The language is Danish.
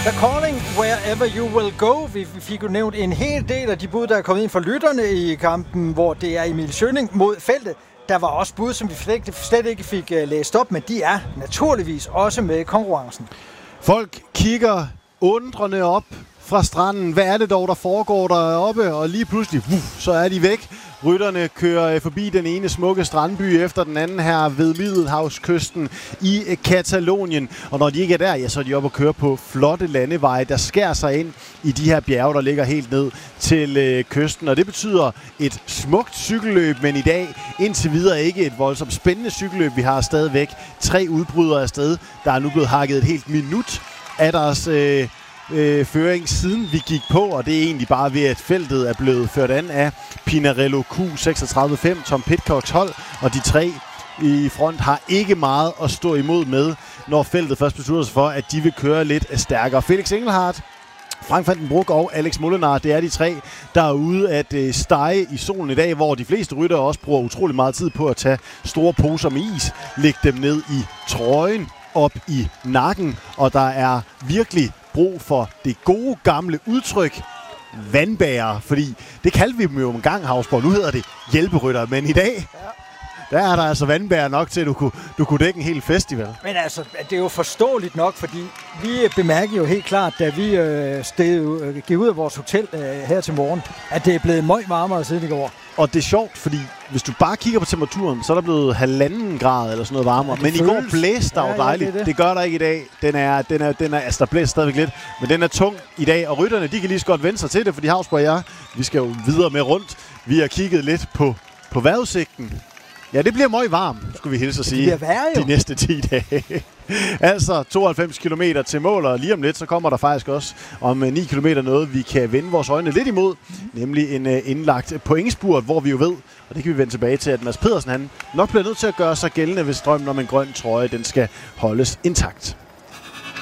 The Calling, Wherever You Will Go. Vi fik jo nævnt en hel del af de bud, der er kommet ind fra lytterne i kampen, hvor det er Emil Schønning mod feltet. Der var også bud, som vi slet ikke fik læst op, men de er naturligvis også med i konkurrencen. Folk kigger undrende op fra stranden. Hvad er det dog, der foregår deroppe? Og lige pludselig, så er de væk. Rytterne kører forbi den ene smukke strandby efter den anden her ved Middelhavskysten i Katalonien. Og når de ikke er der, ja, så er de oppe og kører på flotte landeveje, der skærer sig ind i de her bjerge, der ligger helt ned til kysten. Og det betyder et smukt cykelløb, men i dag indtil videre ikke et voldsomt spændende cykelløb. Vi har stadigvæk 3 udbrydere afsted. Der er nu blevet hakket et helt minut af deres føring siden vi gik på, og det er egentlig bare ved, at feltet er blevet ført an af Pinarello Q36.5, Tom Pidcocks hold, og de 3 i front har ikke meget at stå imod med, når feltet først beslutter sig for, at de vil køre lidt stærkere. Felix Engelhardt, Frank van den Broek og Alex Molenaar, det er de 3, der er ude at stege i solen i dag, hvor de fleste ryttere også bruger utrolig meget tid på at tage store poser med is, lægge dem ned i trøjen, op i nakken, og der er virkelig brug for det gode gamle udtryk vandbærer, fordi det kaldte vi dem jo en gang, Hausborg. Nu hedder det hjælperytter, men i dag, der er der altså vandbærer nok til, at du kunne dække en hel festival. Men altså, det er jo forståeligt nok, fordi vi bemærker jo helt klart, da vi gik ud af vores hotel her til morgen, at det er blevet meget varmere siden i går. Og det er sjovt, fordi hvis du bare kigger på temperaturen, så er der blevet 1,5 grad eller sådan noget varmere. Men i går blæste der jo dejligt. Det gør der ikke i dag. Den er, altså der blæser stadigvæk lidt, men den er tung i dag. Og rytterne, de kan lige så godt vende sig til det, fordi Hausborg og jeg, vi skal jo videre med rundt. Vi har kigget lidt på vejrudsigten. Ja, det bliver meget varmt, skulle vi hilse at sige, de næste 10 dage. Altså 92 km til mål, og lige om lidt, så kommer der faktisk også om 9 km noget, vi kan vende vores øjne lidt imod. Nemlig en indlagt pointspurt, hvor vi jo ved, og det kan vi vende tilbage til, at Mads Pedersen han nok bliver nødt til at gøre sig gældende, hvis drømmen om en grøn trøje, den skal holdes intakt.